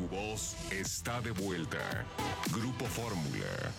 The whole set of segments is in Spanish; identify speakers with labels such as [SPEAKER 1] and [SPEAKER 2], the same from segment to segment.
[SPEAKER 1] voz está de vuelta. Grupo Fórmula.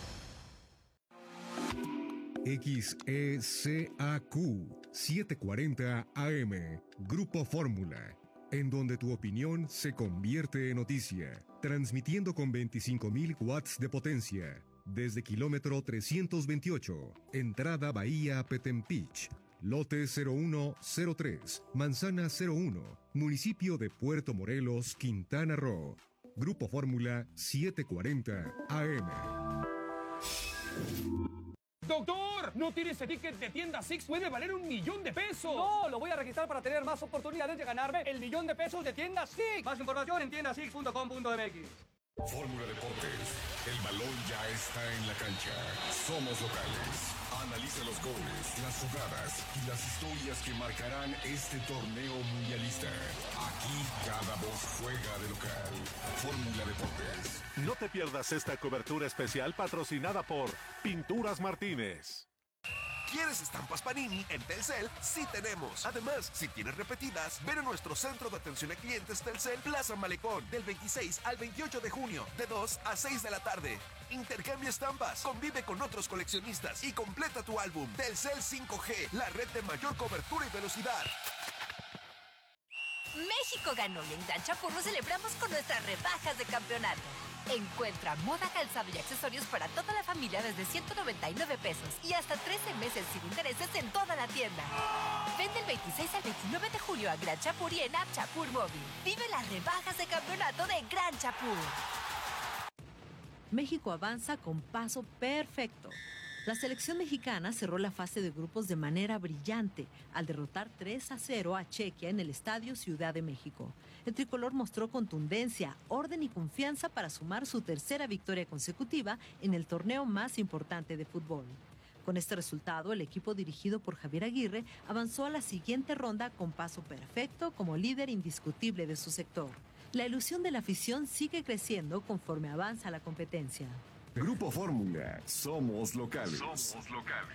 [SPEAKER 1] XECAQ 740 AM. Grupo Fórmula. En donde tu opinión se convierte en noticia. Transmitiendo con 25.000 watts de potencia. Desde kilómetro 328. Entrada Bahía Petempich. Lote 0103. Manzana 01. Municipio de Puerto Morelos, Quintana Roo. Grupo Fórmula 740 AM.
[SPEAKER 2] ¡Doctor! ¿No tiene ese ticket de tienda Six? ¡Puede valer $1,000,000!
[SPEAKER 3] No, lo voy a registrar para tener más oportunidades de ganarme el $1,000,000 de tienda Six. Más información en tiendasix.com.mx.
[SPEAKER 1] Fórmula Deportes. El balón ya está en la cancha. Somos locales. Analiza los goles, las jugadas y las historias que marcarán este torneo mundialista. Aquí cada voz juega de local. Fórmula Deportes.
[SPEAKER 4] No te pierdas esta cobertura especial patrocinada por Pinturas Martínez.
[SPEAKER 5] ¿Quieres estampas Panini? En Telcel sí tenemos. Además, si tienes repetidas, ven a nuestro centro de atención a clientes Telcel Plaza Malecón del 26 al 28 de junio, de 2 a 6 de la tarde. Intercambia estampas, convive con otros coleccionistas y completa tu álbum. Telcel 5G, la red de mayor cobertura y velocidad.
[SPEAKER 6] México ganó y en Gran Chapurro celebramos con nuestras rebajas de campeonato. Encuentra moda, calzado y accesorios para toda la familia desde $199 y hasta 13 meses sin intereses en toda la tienda. Ven del 26 al 29 de julio a Gran Chapur y en App Chapur Móvil. Vive las rebajas de campeonato de Gran Chapur.
[SPEAKER 7] México avanza con paso perfecto. La selección mexicana cerró la fase de grupos de manera brillante al derrotar 3-0 a Chequia en el Estadio Ciudad de México. El tricolor mostró contundencia, orden y confianza para sumar su tercera victoria consecutiva en el torneo más importante de fútbol. Con este resultado, el equipo dirigido por Javier Aguirre avanzó a la siguiente ronda con paso perfecto como líder indiscutible de su sector. La ilusión de la afición sigue creciendo conforme avanza la competencia.
[SPEAKER 1] Grupo Fórmula. Somos locales.
[SPEAKER 4] Somos locales.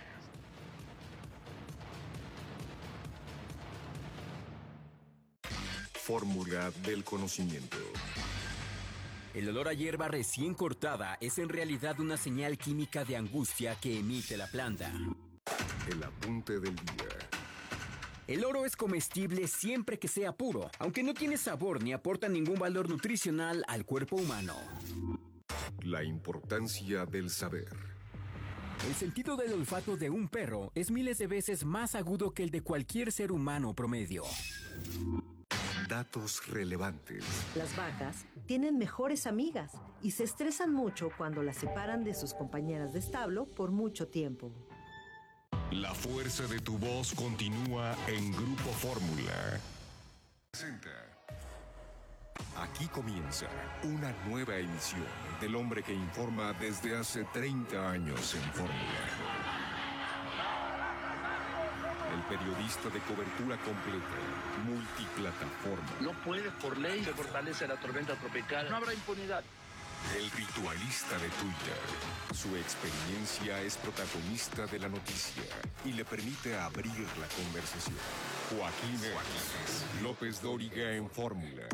[SPEAKER 1] Fórmula del conocimiento.
[SPEAKER 8] El olor a hierba recién cortada es en realidad una señal química de angustia que emite la planta.
[SPEAKER 1] El apunte del día.
[SPEAKER 8] El oro es comestible siempre que sea puro, aunque no tiene sabor ni aporta ningún valor nutricional al cuerpo humano.
[SPEAKER 1] La importancia del saber.
[SPEAKER 8] El sentido del olfato de un perro es miles de veces más agudo que el de cualquier ser humano promedio.
[SPEAKER 1] Datos relevantes.
[SPEAKER 7] Las vacas tienen mejores amigas y se estresan mucho cuando las separan de sus compañeras de establo por mucho tiempo.
[SPEAKER 1] La fuerza de tu voz continúa en Grupo Fórmula. Aquí comienza una nueva emisión del hombre que informa desde hace 30 años en Fórmula. El periodista de cobertura completa, multiplataforma.
[SPEAKER 9] No puede por ley se fortalece la tormenta tropical. No habrá impunidad.
[SPEAKER 1] El ritualista de Twitter. Su experiencia es protagonista de la noticia y le permite abrir la conversación. Joaquín López Dóriga en Fórmula.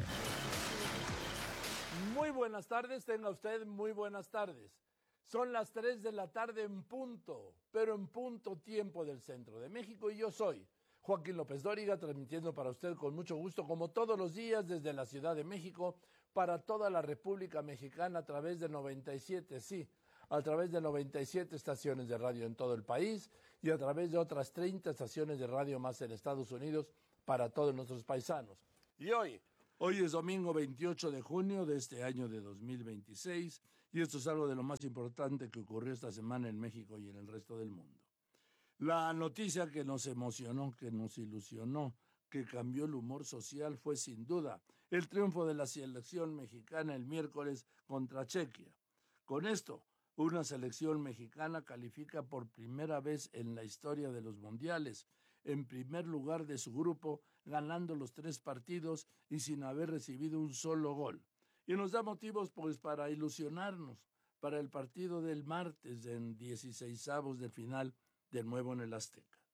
[SPEAKER 10] Muy buenas tardes, tenga usted muy buenas tardes. Son las 3 de la tarde en punto, pero en punto tiempo del centro de México y yo soy Joaquín López Dóriga, transmitiendo para usted con mucho gusto, como todos los días, desde la Ciudad de México, para toda la República Mexicana a través de 97, sí, a través de 97 estaciones de radio en todo el país y a través de otras 30 estaciones de radio más en Estados Unidos para todos nuestros paisanos. Y hoy es domingo 28 de junio de este año de 2026 y esto es algo de lo más importante que ocurrió esta semana en México y en el resto del mundo. La noticia que nos emocionó, que nos ilusionó, que cambió el humor social fue sin duda el triunfo de la selección mexicana el miércoles contra Chequia. Con esto, una selección mexicana califica por primera vez en la historia de los mundiales, en primer lugar de su grupo, ganando los 3 partidos y sin haber recibido un solo gol. Y nos da motivos pues para ilusionarnos para el partido del martes en 16avos de final de nuevo en el Azteca.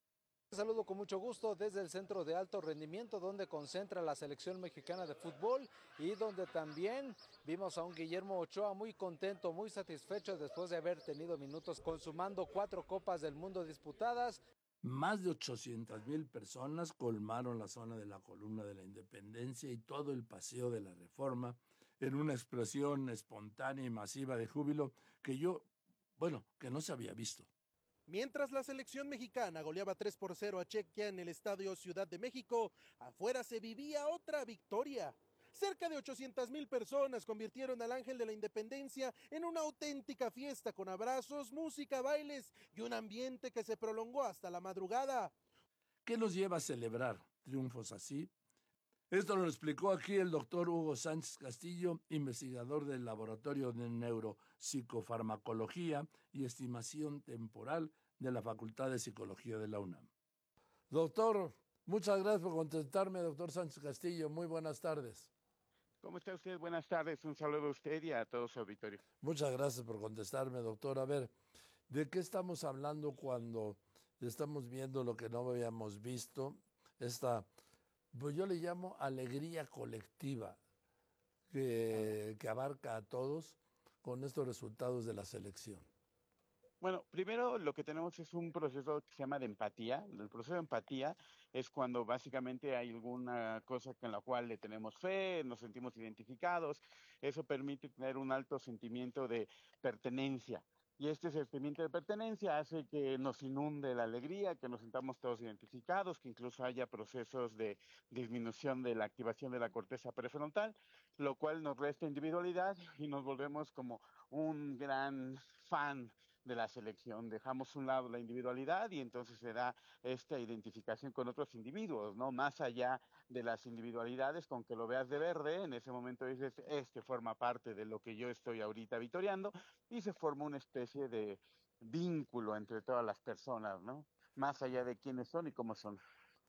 [SPEAKER 11] Saludo con mucho gusto desde el Centro de Alto Rendimiento, donde concentra la selección mexicana de fútbol y donde también vimos a un Guillermo Ochoa muy contento, muy satisfecho después de haber tenido minutos consumando 4 Copas del Mundo disputadas.
[SPEAKER 10] Más de 800,000 personas colmaron la zona de la Columna de la Independencia y todo el Paseo de la Reforma en una explosión espontánea y masiva de júbilo que no se había visto.
[SPEAKER 12] Mientras la selección mexicana goleaba 3-0 a Chequia en el Estadio Ciudad de México, afuera se vivía otra victoria. Cerca de 800,000 personas convirtieron al Ángel de la Independencia en una auténtica fiesta con abrazos, música, bailes y un ambiente que se prolongó hasta la madrugada.
[SPEAKER 10] ¿Qué nos lleva a celebrar triunfos así? Esto lo explicó aquí el doctor Hugo Sánchez Castillo, investigador del Laboratorio de Neuropsicofarmacología y Estimación Temporal de la Facultad de Psicología de la UNAM. Doctor, muchas gracias por contestarme, doctor Sánchez Castillo. Muy buenas tardes.
[SPEAKER 13] ¿Cómo está usted? Buenas tardes. Un saludo a usted y a todo su auditorio.
[SPEAKER 10] Muchas gracias por contestarme, doctor. A ver, ¿de qué estamos hablando cuando estamos viendo lo que no habíamos visto? Pues yo le llamo alegría colectiva que abarca a todos con estos resultados de la selección.
[SPEAKER 13] Bueno, primero lo que tenemos es un proceso que se llama de empatía. El proceso de empatía es cuando básicamente hay alguna cosa en la cual le tenemos fe, nos sentimos identificados. Eso permite tener un alto sentimiento de pertenencia. Y este sentimiento de pertenencia hace que nos inunde la alegría, que nos sintamos todos identificados, que incluso haya procesos de disminución de la activación de la corteza prefrontal, lo cual nos resta individualidad y nos volvemos como un gran fan de la selección. Dejamos a un lado la individualidad y entonces se da esta identificación con otros individuos, ¿no? Más allá de las individualidades, con que lo veas de verde, en ese momento dices, este forma parte de lo que yo estoy ahorita vitoreando, y se forma una especie de vínculo entre todas las personas, ¿no? Más allá de quiénes son y cómo son.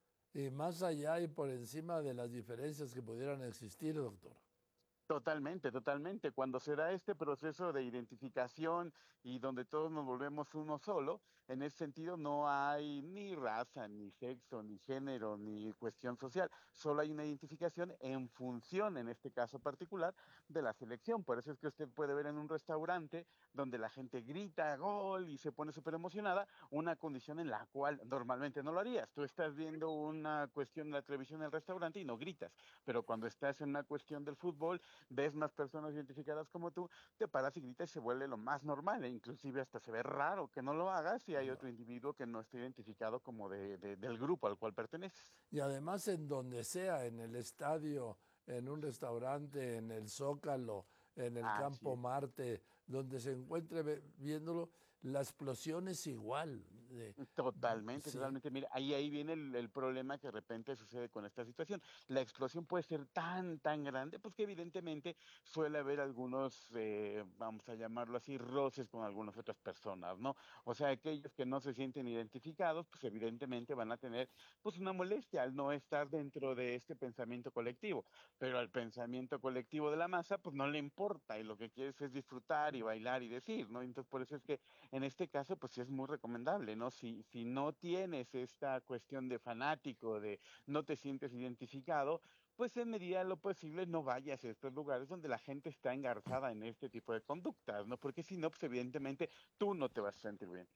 [SPEAKER 10] Y más allá y por encima de las diferencias que pudieran existir, doctor.
[SPEAKER 13] Totalmente, totalmente. Cuando se da este proceso de identificación y donde todos nos volvemos uno solo, en ese sentido no hay ni raza, ni sexo, ni género, ni cuestión social. Solo hay una identificación en función, en este caso particular, de la selección. Por eso es que usted puede ver en un restaurante donde la gente grita gol y se pone súper emocionada, una condición en la cual normalmente no lo harías. Tú estás viendo una cuestión en la televisión en el restaurante y no gritas, pero cuando estás en una cuestión del fútbol, ves más personas identificadas como tú, te paras y gritas y se vuelve lo más normal, e inclusive hasta se ve raro que no lo hagas si hay otro individuo que no esté identificado como del grupo al cual perteneces.
[SPEAKER 10] Y además en donde sea, en el estadio, en un restaurante, en el Zócalo, en el Campo Marte, donde se encuentre viéndolo, la explosión es igual.
[SPEAKER 13] Totalmente,
[SPEAKER 10] Sí.
[SPEAKER 13] totalmente. Mira, ahí viene el problema que de repente sucede con esta situación. La explosión puede ser tan grande, pues que evidentemente suele haber algunos, vamos a llamarlo así, roces con algunas otras personas, ¿no? O sea, aquellos que no se sienten identificados, pues evidentemente van a tener pues una molestia al no estar dentro de este pensamiento colectivo. Pero al pensamiento colectivo de la masa, pues no le importa y lo que quieres es disfrutar y bailar y decir, ¿no? Entonces por eso es que en este caso, pues sí es muy recomendable, ¿no? Si no tienes esta cuestión de fanático, de no te sientes identificado, pues en medida de lo posible no vayas a estos lugares donde la gente está engarzada en este tipo de conductas, ¿no? Porque si no, pues evidentemente tú no te vas a sentir bien.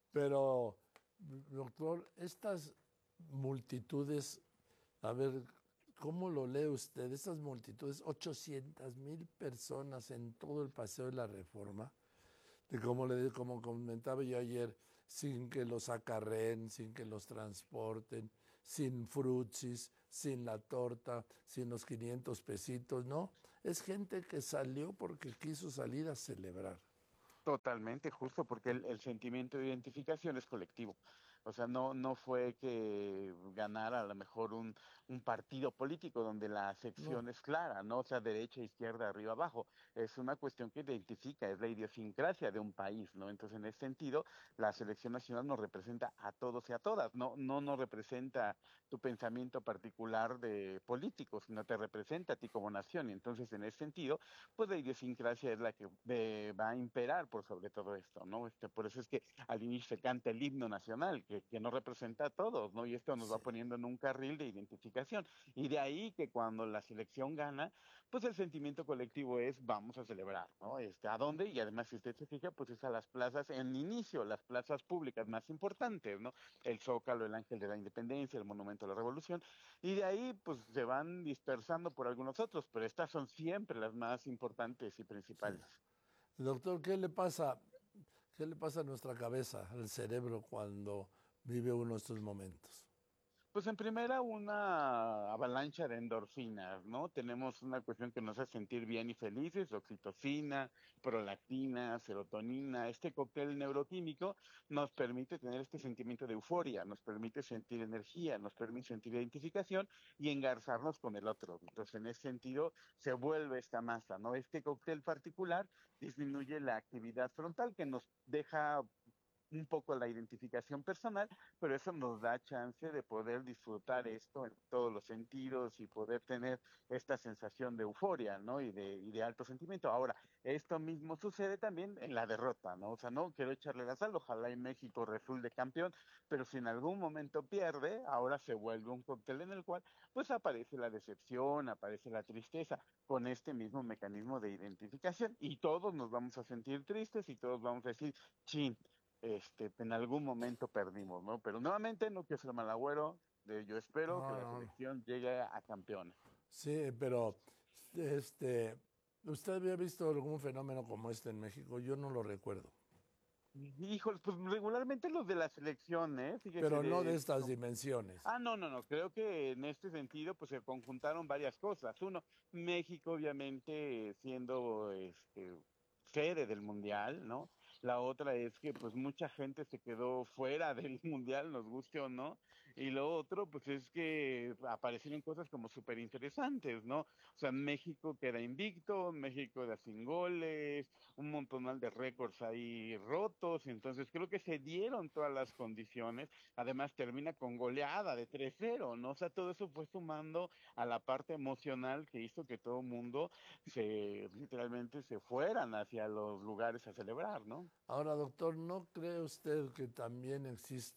[SPEAKER 10] Pero, doctor, estas multitudes, a ver, ¿cómo lo lee usted? Estas multitudes, 800,000 personas en todo el Paseo de la Reforma, como comentaba yo ayer, sin que los acarreen, sin que los transporten, sin frutsis, sin la torta, sin los 500 pesitos, ¿no? Es gente que salió porque quiso salir a celebrar.
[SPEAKER 13] Totalmente, justo, porque el sentimiento de identificación es colectivo. O sea, no fue que ganara a lo mejor un partido político donde la sección es clara, ¿no? O sea, derecha, izquierda, arriba, abajo. Es una cuestión que identifica, es la idiosincrasia de un país, ¿no? Entonces, en ese sentido, la selección nacional nos representa a todos y a todas. No nos representa tu pensamiento particular de político, sino te representa a ti como nación. Y entonces, en ese sentido, pues la idiosincrasia es la que va a imperar por sobre todo esto, ¿no? Por eso es que al inicio se canta el himno nacional, que que no representa a todos, ¿no? Y esto nos va poniendo en un carril de identificación. Y de ahí que cuando la selección gana, pues el sentimiento colectivo es vamos a celebrar, ¿no? ¿A dónde? Y además, si usted se fija, pues es a las plazas, en inicio, las plazas públicas más importantes, ¿no? El Zócalo, el Ángel de la Independencia, el Monumento a la Revolución, y de ahí, pues se van dispersando por algunos otros, pero estas son siempre las más importantes y principales.
[SPEAKER 10] Sí. Doctor, ¿qué le pasa a nuestra cabeza, al cerebro, cuando vive uno de estos momentos?
[SPEAKER 13] Pues en primera una avalancha de endorfinas, ¿no? Tenemos una cuestión que nos hace sentir bien y felices, oxitocina, prolactina, serotonina. Este cóctel neuroquímico nos permite tener este sentimiento de euforia, nos permite sentir energía, nos permite sentir identificación y engarzarnos con el otro. Entonces, en ese sentido, se vuelve esta masa, ¿no? Este cóctel particular disminuye la actividad frontal que nos deja un poco la identificación personal, pero eso nos da chance de poder disfrutar esto en todos los sentidos y poder tener esta sensación de euforia, ¿no? Y de alto sentimiento. Ahora, esto mismo sucede también en la derrota, ¿no? O sea, no quiero echarle la sal, ojalá y México resulte campeón, pero si en algún momento pierde, ahora se vuelve un cóctel en el cual pues aparece la decepción, aparece la tristeza, con este mismo mecanismo de identificación, y todos nos vamos a sentir tristes y todos vamos a decir, chin, en algún momento perdimos, ¿no? Pero nuevamente no quiero ser malagüero, yo espero que la selección llegue a campeona.
[SPEAKER 10] Sí, pero ¿usted había visto algún fenómeno como este en México? Yo no lo recuerdo.
[SPEAKER 13] Híjole, pues regularmente los de la selección, ¿eh? Fíjese,
[SPEAKER 10] pero no de estas dimensiones.
[SPEAKER 13] No. Creo que en este sentido, pues se conjuntaron varias cosas. Uno, México, obviamente, siendo sede del Mundial, ¿no? La otra es que pues mucha gente se quedó fuera del mundial, nos guste o no, y lo otro pues es que aparecieron cosas como súper interesantes, ¿no? O sea, México queda invicto, México queda sin goles, un montón de récords ahí rotos, entonces creo que se dieron todas las condiciones, además termina con goleada de 3-0, ¿no? O sea, todo eso fue sumando a la parte emocional que hizo que todo el mundo literalmente se fueran hacia los lugares a celebrar, ¿no?
[SPEAKER 10] Ahora, doctor, ¿no cree usted que también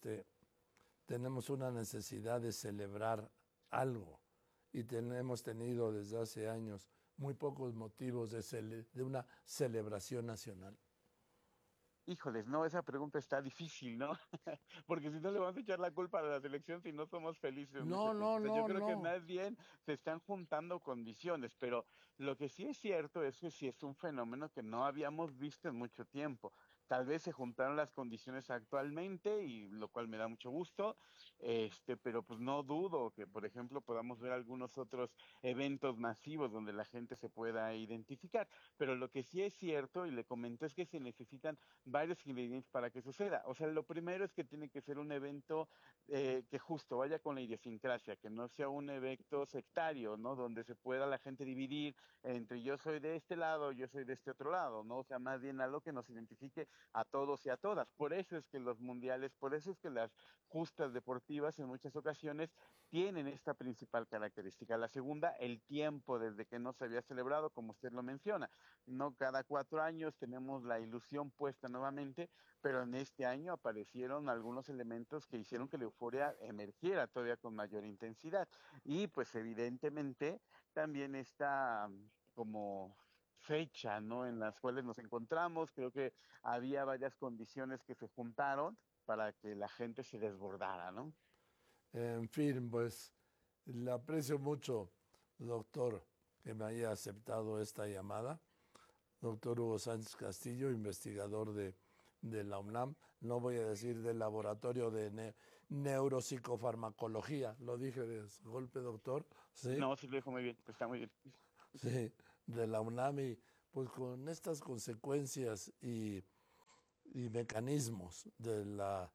[SPEAKER 10] tenemos una necesidad de celebrar algo? Y hemos tenido desde hace años muy pocos motivos de una celebración nacional.
[SPEAKER 13] Híjoles, no, esa pregunta está difícil, ¿no? Porque si no le vamos a echar la culpa a la selección si no somos felices.
[SPEAKER 10] No.
[SPEAKER 13] Yo creo que más bien se están juntando condiciones, pero lo que sí es cierto es que sí es un fenómeno que no habíamos visto en mucho tiempo. Tal vez se juntaron las condiciones actualmente, y lo cual me da mucho gusto, pero pues no dudo que, por ejemplo, podamos ver algunos otros eventos masivos donde la gente se pueda identificar. Pero lo que sí es cierto, y le comento, es que se necesitan varios ingredientes para que suceda. O sea, lo primero es que tiene que ser un evento que justo vaya con la idiosincrasia, que no sea un evento sectario, ¿no? Donde se pueda la gente dividir entre yo soy de este lado, yo soy de este otro lado, ¿no? O sea, más bien algo que nos identifique a todos y a todas. Por eso es que los mundiales, por eso es que las justas deportivas en muchas ocasiones tienen esta principal característica. La segunda, el tiempo desde que no se había celebrado, como usted lo menciona. No cada 4 años tenemos la ilusión puesta nuevamente, pero en este año aparecieron algunos elementos que hicieron que la euforia emergiera todavía con mayor intensidad. Y pues evidentemente también está como fecha, ¿no? En las cuales nos encontramos, creo que había varias condiciones que se juntaron para que la gente se desbordara, ¿no?
[SPEAKER 10] En fin, pues le aprecio mucho, doctor, que me haya aceptado esta llamada. Doctor Hugo Sánchez Castillo, investigador de la UNAM, no voy a decir del laboratorio de neuropsicofarmacología, lo dije de golpe, doctor. ¿Sí?
[SPEAKER 13] No, sí lo dijo muy bien, está muy bien.
[SPEAKER 10] Sí, de la UNAM, y pues con estas consecuencias y mecanismos de la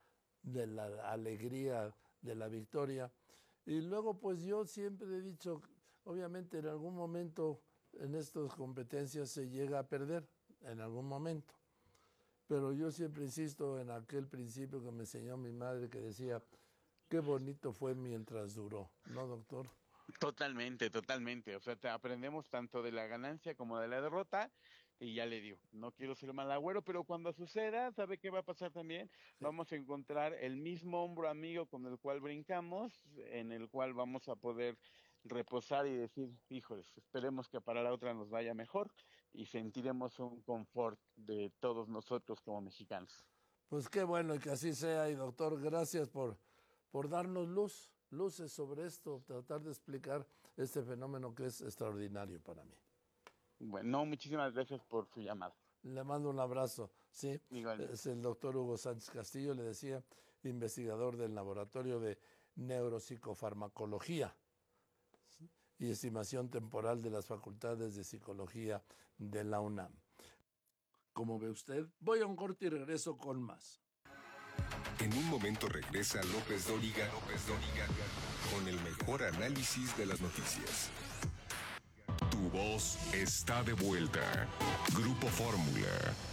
[SPEAKER 10] alegría de la victoria. Y luego pues yo siempre he dicho, obviamente en algún momento en estas competencias se llega a perder, en algún momento. Pero yo siempre insisto en aquel principio que me enseñó mi madre, que decía, qué bonito fue mientras duró, ¿no, doctor?
[SPEAKER 13] Totalmente. O sea, aprendemos tanto de la ganancia como de la derrota, Y ya le digo, no quiero ser mal agüero, pero cuando suceda, ¿sabe qué va a pasar también? Vamos a encontrar el mismo hombro amigo con el cual brincamos, en el cual vamos a poder reposar y decir, híjoles, esperemos que para la otra nos vaya mejor y sentiremos un confort de todos nosotros como mexicanos.
[SPEAKER 10] Pues qué bueno y que así sea. Y doctor, gracias por darnos luces sobre esto, tratar de explicar este fenómeno que es extraordinario para mí.
[SPEAKER 13] Bueno, muchísimas gracias por su llamada.
[SPEAKER 10] Le mando un abrazo. Sí,
[SPEAKER 13] igualmente.
[SPEAKER 10] Es el doctor Hugo Sánchez Castillo, le decía, investigador del Laboratorio de Neuropsicofarmacología y Estimación Temporal de las Facultades de Psicología de la UNAM. Como ve usted, voy a un corte y regreso con más.
[SPEAKER 1] En un momento regresa López Dóriga con el mejor análisis de las noticias. Tu voz está de vuelta. Grupo Fórmula.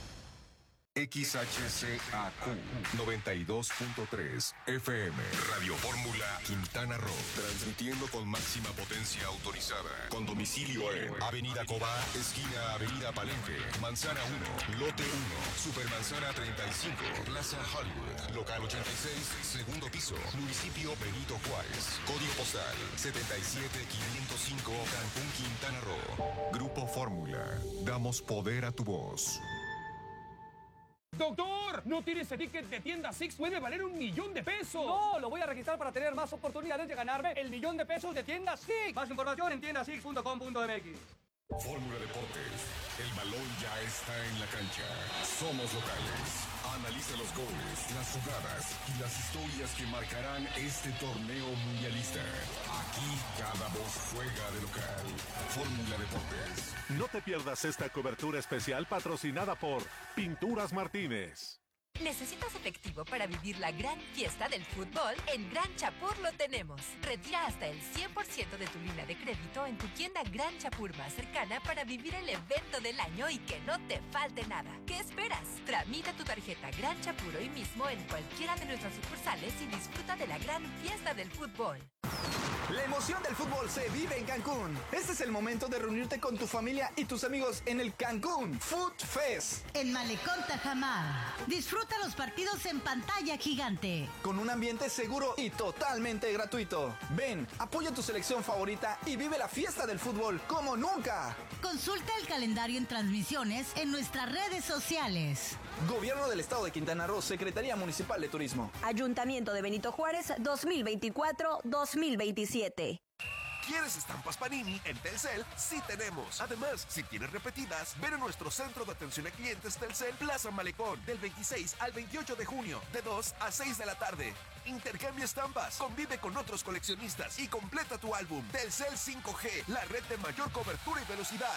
[SPEAKER 1] XHCAQ 92.3 FM. Radio Fórmula Quintana Roo. Transmitiendo con máxima potencia autorizada. Con domicilio en Avenida Cobá, esquina Avenida Palenque, Manzana 1, Lote 1, Supermanzana 35, Plaza Hollywood, Local 86, segundo piso, Municipio Benito Juárez. Código postal 77505, Cancún, Quintana Roo. Grupo Fórmula. Damos poder a tu voz.
[SPEAKER 2] ¡Doctor! ¿No tiene ese ticket de tienda Six? ¡Puede valer $1,000,000!
[SPEAKER 3] No, lo voy a registrar para tener más oportunidades de ganarme el $1,000,000 de tienda Six. Más información en tiendasix.com.mx.
[SPEAKER 1] Fórmula Deportes. El balón ya está en la cancha. Somos locales. Analiza los goles, las jugadas y las historias que marcarán este torneo mundialista. Aquí cada voz juega de local. Fórmula Deportes.
[SPEAKER 4] No te pierdas esta cobertura especial patrocinada por Pinturas Martínez.
[SPEAKER 6] ¿Necesitas efectivo para vivir la gran fiesta del fútbol? En Gran Chapur lo tenemos. Retira hasta el 100% de tu línea de crédito en tu tienda Gran Chapur más cercana para vivir el evento del año y que no te falte nada. ¿Qué esperas? Tramita tu tarjeta Gran Chapur hoy mismo en cualquiera de nuestras sucursales y disfruta de la gran fiesta del fútbol.
[SPEAKER 14] La emoción del fútbol se vive en Cancún. Este es el momento de reunirte con tu familia y tus amigos en el Cancún Food Fest.
[SPEAKER 15] En Malecón Tajamar. Disfruta los partidos en pantalla gigante.
[SPEAKER 14] Con un ambiente seguro y totalmente gratuito. Ven, apoya tu selección favorita y vive la fiesta del fútbol como nunca.
[SPEAKER 15] Consulta el calendario en transmisiones en nuestras redes sociales.
[SPEAKER 14] Gobierno del Estado de Quintana Roo, Secretaría Municipal de Turismo.
[SPEAKER 16] Ayuntamiento de Benito Juárez, 2024-2027.
[SPEAKER 5] ¿Quieres estampas Panini? En Telcel sí tenemos. Además, si tienes repetidas, ven a nuestro centro de atención a clientes Telcel Plaza Malecón del 26 al 28 de junio, de 2 a 6 de la tarde. Intercambia estampas, convive con otros coleccionistas y completa tu álbum. Telcel 5G, la red de mayor cobertura y velocidad.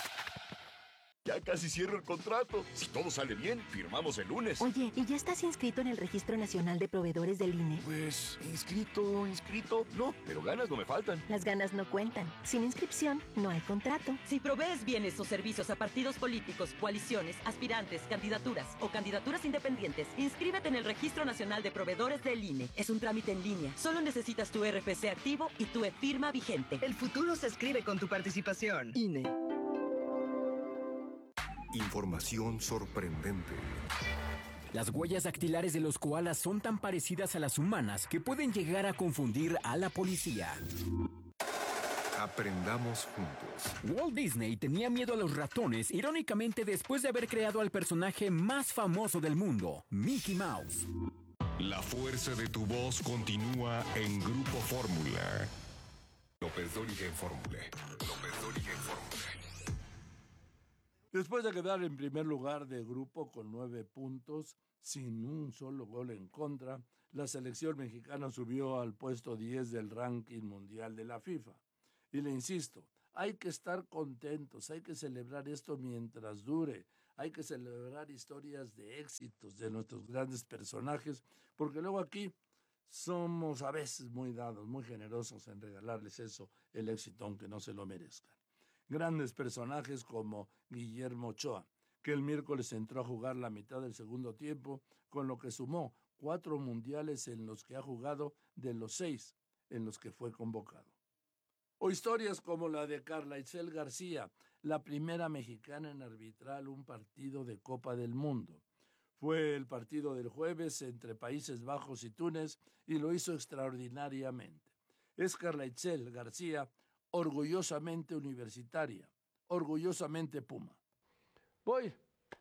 [SPEAKER 17] Ya casi cierro el contrato. Si todo sale bien, firmamos el lunes.
[SPEAKER 16] Oye, ¿y ya estás inscrito en el Registro Nacional de Proveedores del INE?
[SPEAKER 17] Pues, inscrito. No, pero ganas no me faltan.
[SPEAKER 16] Las ganas no cuentan. Sin inscripción, no hay contrato.
[SPEAKER 18] Si provees bienes o servicios a partidos políticos, coaliciones, aspirantes, candidaturas o candidaturas independientes, inscríbete en el Registro Nacional de Proveedores del INE. Es un trámite en línea. Solo necesitas tu RFC activo y tu e-firma vigente.
[SPEAKER 19] El futuro se escribe con tu participación. INE.
[SPEAKER 1] Información sorprendente.
[SPEAKER 8] Las huellas dactilares de los koalas son tan parecidas a las humanas que pueden llegar a confundir a la policía.
[SPEAKER 1] Aprendamos juntos.
[SPEAKER 8] Walt Disney tenía miedo a los ratones, irónicamente después de haber creado al personaje más famoso del mundo, Mickey Mouse.
[SPEAKER 1] La fuerza de tu voz continúa en Grupo Fórmula. López Dóriga en Fórmula.
[SPEAKER 10] Después de quedar en primer lugar de grupo con 9 puntos, sin un solo gol en contra, la selección mexicana subió al puesto 10 del ranking mundial de la FIFA. Y le insisto, hay que estar contentos, hay que celebrar esto mientras dure, hay que celebrar historias de éxitos de nuestros grandes personajes, porque luego aquí somos a veces muy dados, muy generosos en regalarles eso, el éxito, aunque no se lo merezcan. Grandes personajes como Guillermo Ochoa, que el miércoles entró a jugar la mitad del segundo tiempo, con lo que sumó 4 mundiales en los que ha jugado de los 6 en los que fue convocado. O historias como la de Carla Itzel García, la primera mexicana en arbitrar un partido de Copa del Mundo. Fue el partido del jueves entre Países Bajos y Túnez y lo hizo extraordinariamente. Es Carla Itzel García, orgullosamente universitaria, orgullosamente Puma. Voy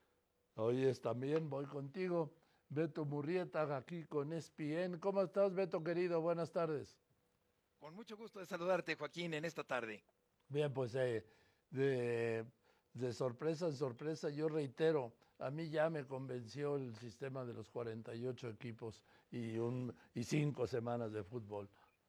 [SPEAKER 10] contigo, Beto Murrieta, aquí con ESPN. ¿Cómo estás, Beto, querido? Buenas tardes.
[SPEAKER 20] Con mucho gusto de saludarte, Joaquín, en esta tarde.
[SPEAKER 10] Bien, pues de sorpresa en sorpresa, yo reitero, a mí ya me convenció el sistema de los 48 equipos y 5 semanas de fútbol.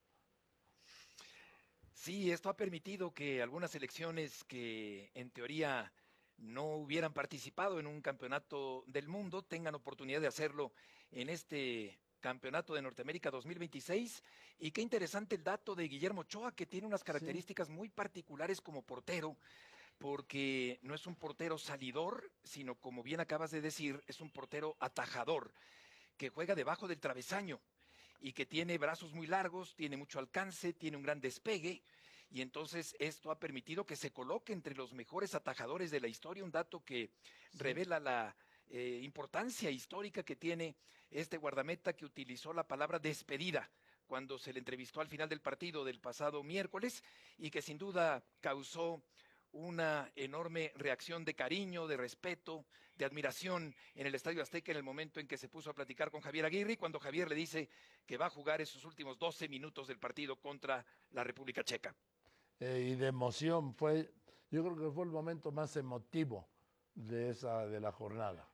[SPEAKER 20] Sí, esto ha permitido que algunas selecciones que en teoría no hubieran participado en un campeonato del mundo tengan oportunidad de hacerlo en este Campeonato de Norteamérica 2026. Y qué interesante el dato de Guillermo Ochoa, que tiene unas características muy particulares como portero, porque no es un portero salidor, sino, como bien acabas de decir, es un portero atajador, que juega debajo del travesaño y que tiene brazos muy largos, tiene mucho alcance, tiene un gran despegue, y entonces esto ha permitido que se coloque entre los mejores atajadores de la historia, un dato que revela la importancia histórica que tiene este guardameta, que utilizó la palabra despedida cuando se le entrevistó al final del partido del pasado miércoles, y que sin duda causó una enorme reacción de cariño, de respeto, de admiración en el Estadio Azteca en el momento en que se puso a platicar con Javier Aguirre, cuando Javier le dice que va a jugar esos últimos 12 minutos del partido contra la República Checa.
[SPEAKER 10] Y de emoción, yo creo que fue el momento más emotivo de la jornada.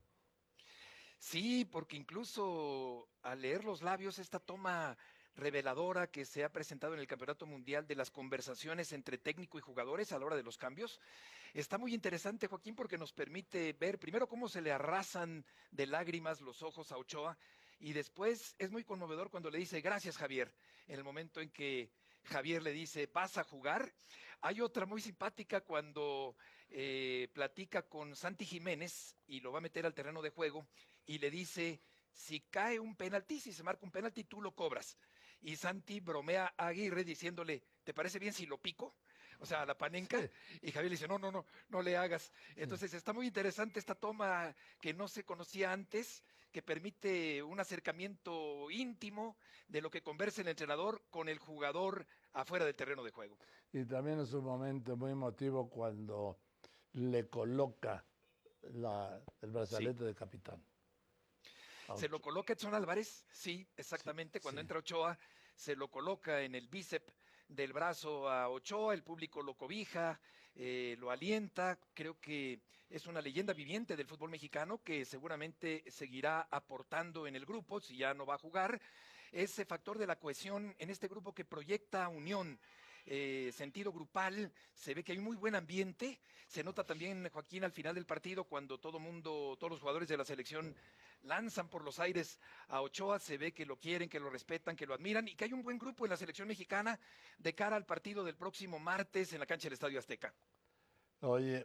[SPEAKER 20] Sí, porque incluso al leer los labios, esta toma reveladora que se ha presentado en el Campeonato Mundial de las conversaciones entre técnico y jugadores a la hora de los cambios, está muy interesante, Joaquín, porque nos permite ver primero cómo se le arrasan de lágrimas los ojos a Ochoa, y después es muy conmovedor cuando le dice gracias, Javier, en el momento en que Javier le dice vas a jugar. Hay otra muy simpática cuando platica con Santi Jiménez y lo va a meter al terreno de juego y le dice, si cae un penalti, si se marca un penalti, tú lo cobras. Y Santi bromea a Aguirre diciéndole, ¿te parece bien si lo pico? O sea, a la panenca. Sí. Y Javier le dice, no le hagas. Entonces está muy interesante esta toma que no se conocía antes, que permite un acercamiento íntimo de lo que conversa el entrenador con el jugador afuera del terreno de juego.
[SPEAKER 10] Y también es un momento muy emotivo cuando le coloca el brazalete de capitán.
[SPEAKER 20] Se lo coloca Edson Álvarez, sí, exactamente, cuando entra Ochoa, se lo coloca en el bíceps del brazo a Ochoa, el público lo cobija, lo alienta. Creo que es una leyenda viviente del fútbol mexicano que seguramente seguirá aportando en el grupo, si ya no va a jugar. Ese factor de la cohesión en este grupo que proyecta unión, sentido grupal, se ve que hay un muy buen ambiente. Se nota también, Joaquín, al final del partido, cuando todos los jugadores de la selección lanzan por los aires a Ochoa, se ve que lo quieren, que lo respetan, que lo admiran, y que hay un buen grupo en la selección mexicana de cara al partido del próximo martes en la cancha del Estadio Azteca.
[SPEAKER 10] Oye,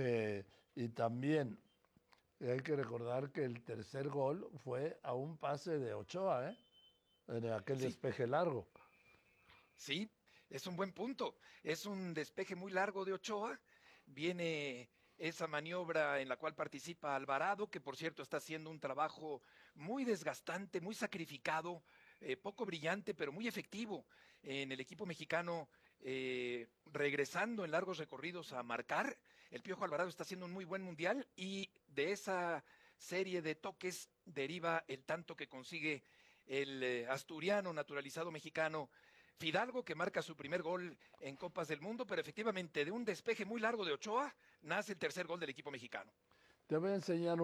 [SPEAKER 10] y también hay que recordar que el tercer gol fue a un pase de Ochoa, en aquel despeje largo.
[SPEAKER 20] Sí, es un buen punto. Es un despeje muy largo de Ochoa. Viene esa maniobra en la cual participa Alvarado, que por cierto está haciendo un trabajo muy desgastante, muy sacrificado, poco brillante, pero muy efectivo en el equipo mexicano, regresando en largos recorridos a marcar. El Piojo Alvarado está haciendo un muy buen mundial, y de esa serie de toques deriva el tanto que consigue el asturiano naturalizado mexicano Fidalgo, que marca su primer gol en Copas del Mundo, pero efectivamente de un despeje muy largo de Ochoa nace el tercer gol del equipo mexicano.
[SPEAKER 10] Te voy a enseñar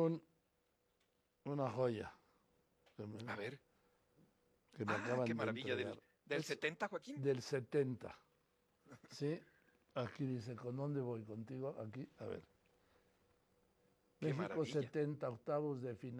[SPEAKER 10] una joya.
[SPEAKER 20] A ver.
[SPEAKER 10] Que me acaban
[SPEAKER 20] qué maravilla. ¿Del 70, Joaquín?
[SPEAKER 10] Del 70. Sí, aquí dice, ¿con dónde voy? Contigo, aquí, a ver. México 70, octavos de final.